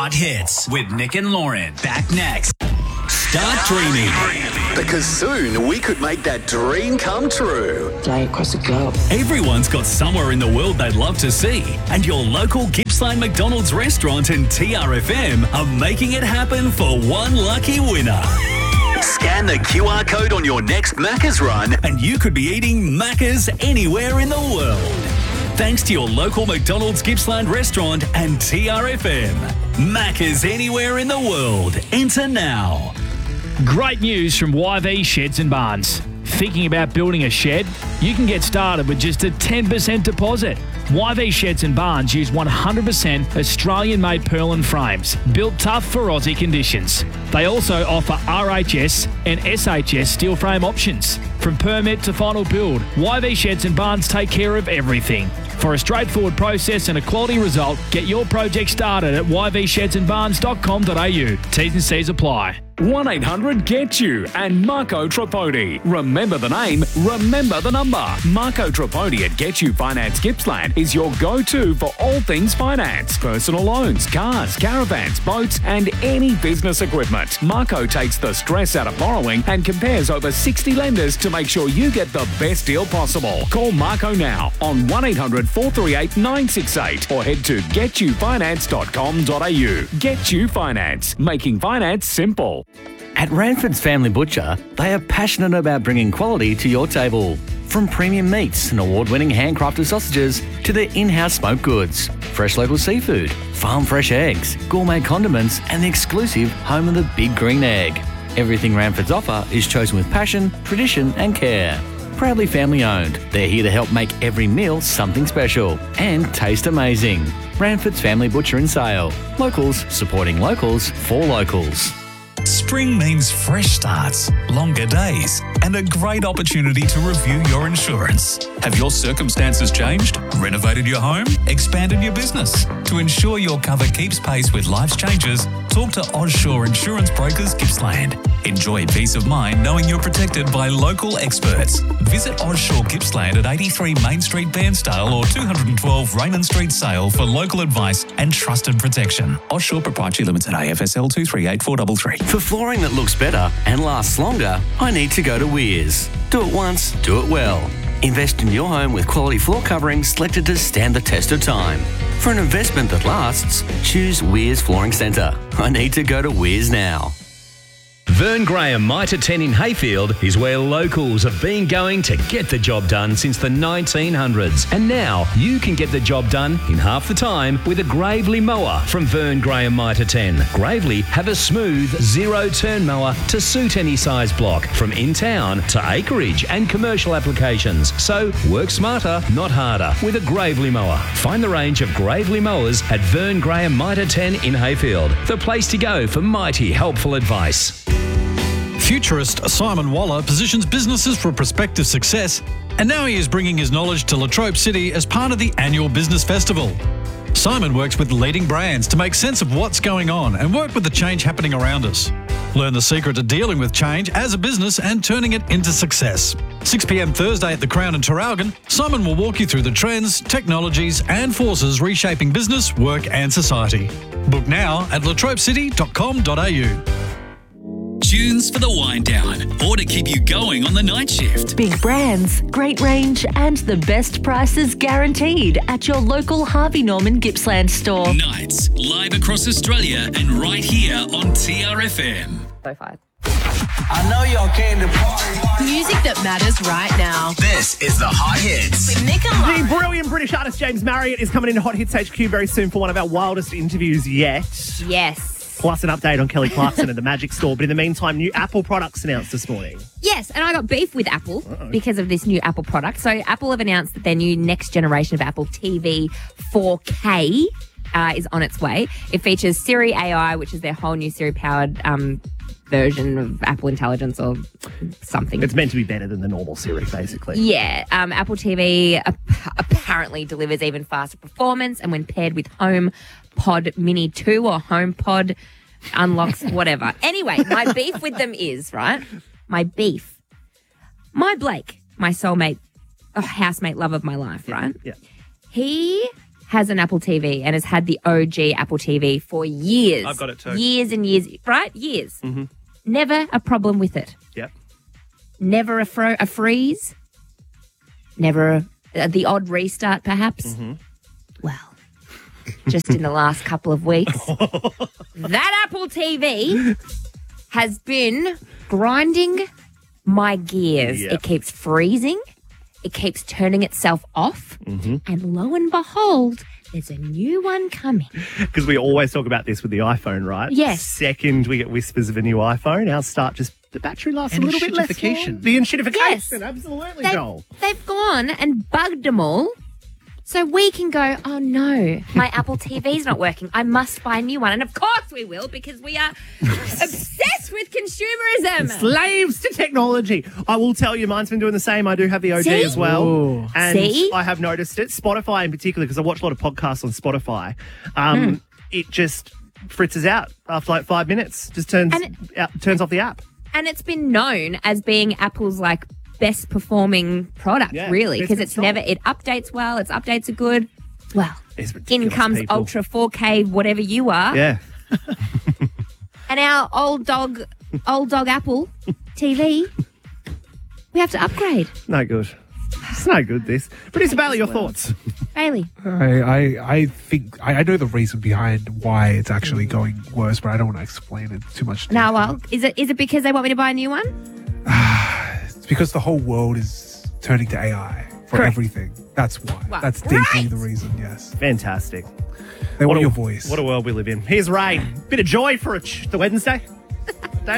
Hot Hits with Nick and Lauren. Back next. Start dreaming. Because soon we could make that dream come true. Fly across the globe. Everyone's got somewhere in the world they'd love to see, and your local Gippsland McDonald's restaurant and TRFM are making it happen for one lucky winner. Scan the QR code on your next Macca's run, And you could be eating Macca's anywhere in the world. Thanks to your local McDonald's Gippsland restaurant and TRFM. Macca's anywhere in the world. Enter now. Great news from YV Sheds and Barns. Thinking about building a shed? You can get started with just a 10% deposit. YV Sheds and Barns use 100% Australian-made purlin frames, built tough for Aussie conditions. They also offer RHS and SHS steel frame options. From permit to final build, YV Sheds and Barns take care of everything. For a straightforward process and a quality result, get your project started at yvshedsandbarns.com.au. T's and C's apply. 1-800-GET-YOU and Marco Tripodi. Remember the name, remember the number. Marco Tripodi at Get You Finance Gippsland is your go-to for all things finance. Personal loans, cars, caravans, boats and any business equipment. Marco takes the stress out of borrowing and compares over 60 lenders to make sure you get the best deal possible. Call Marco now on 1-800-438-968 or head to getYouFinance.com.au. Get You Finance, making finance simple. At Ranford's Family Butcher, they are passionate about bringing quality to your table. From premium meats and award-winning handcrafted sausages to their in-house smoked goods, fresh local seafood, farm fresh eggs, gourmet condiments and the exclusive home of the big green egg. Everything Ranford's offer is chosen with passion, tradition and care. Proudly family owned, they're here to help make every meal something special and taste amazing. Ranford's Family Butcher in Sale. Locals supporting locals for locals. Spring means fresh starts, longer days, and a great opportunity to review your insurance. Have your circumstances changed? Renovated your home? Expanded your business? To ensure your cover keeps pace with life's changes, talk to Ozshore Insurance Brokers Gippsland. Enjoy peace of mind knowing you're protected by local experts. Visit Ozshore Gippsland at 83 Main Street, Bairnsdale or 212 Raymond Street, Sale for local advice and trusted protection. Ozshore Proprietary Limited, AFSL 238433. For flooring that looks better and lasts longer, I need to go to Weirs. Do it once, do it well. Invest in your home with quality floor coverings selected to stand the test of time. For an investment that lasts, choose Weirs Flooring Centre. I need to go to Weirs now. Vern Graham Mitre 10 in Hayfield is where locals have been going to get the job done since the 1900s. And now you can get the job done in half the time with a Gravely mower from Vern Graham Mitre 10. Gravely have a smooth, zero-turn mower to suit any size block, from in-town to acreage and commercial applications. So work smarter, not harder, with a Gravely mower. Find the range of Gravely mowers at Vern Graham Mitre 10 in Hayfield. The place to go for mighty helpful advice. Futurist Simon Waller positions businesses for prospective success, and now he is bringing his knowledge to Latrobe City as part of the annual Business Festival. Simon works with leading brands to make sense of what's going on and work with the change happening around us. Learn the secret to dealing with change as a business and turning it into success. 6 p.m. Thursday at the Crown in Traralgon, Simon will walk you through the trends, technologies and forces reshaping business, work and society. Book now at latrobecity.com.au. Tunes for the wind down or to keep you going on the night shift. Big brands, great range and the best prices guaranteed at your local Harvey Norman Gippsland store. Nights live across Australia and right here on TRFM. I know y'all came to party. Music that matters right now. This is the Hot Hits. With Nick and Lauren. The brilliant British artist James Marriott is coming into Hot Hits HQ very soon for one of our wildest interviews yet. Yes. Plus an update on Kelly Clarkson at the Magic Store. But in the meantime, new Apple products announced this morning. Yes, and I got beef with Apple because of this new Apple product. So Apple have announced that their new next generation of Apple TV 4K is on its way. It features Siri AI, which is their whole new Siri-powered version of Apple Intelligence or something. It's meant to be better than the normal Siri, basically. Yeah. Apple TV apparently delivers even faster performance, and when paired with HomePod Mini 2 or HomePod unlocks whatever. Anyway, my beef with them is, right? My Blake, my soulmate, housemate, love of my life, right? Yeah. He has an Apple TV and has had the OG Apple TV for years. I've got it too. Years and years, right? Years. Mm-hmm. Never a problem with it. Yep. Never a freeze. Never the odd restart, perhaps. Mm-hmm. Well, just in the last couple of weeks, that Apple TV has been grinding my gears. Yep. It keeps freezing. It keeps turning itself off. Mm-hmm. And lo and behold, there's a new one coming. Because we always talk about this with the iPhone, right? Yes. Second we get whispers of a new iPhone, our start the battery lasts a little bit less. Enshittification. The enshittification. Yes. Absolutely, Joel. They've gone and bugged them all. So we can go, oh no, my Apple TV's not working. I must buy a new one. And of course we will, because we are obsessed with consumerism. Slaves to technology. I will tell you, mine's been doing the same. I do have the OG See? as well. Ooh. And See? I have noticed it. Spotify in particular, because I watch a lot of podcasts on Spotify. It just fritzes out after like 5 minutes. Just turns off the app. And it's been known as being Apple's like best performing product, really, because it updates well, its updates are good. Well, in comes people. Ultra 4K, whatever you are. Yeah. And our old dog Apple TV, we have to upgrade. No good. It's no good, this. Producer Bailey, your thoughts? Bailey. I think I know the reason behind why it's actually going worse, but I don't want to explain it too much. Now, well, is it because they want me to buy a new one? It's because the whole world is turning to AI for everything. That's why. Wow. That's deeply the reason, yes. Fantastic. They want your voice. What a world we live in. Here's Ray. Bit of joy for the Wednesday.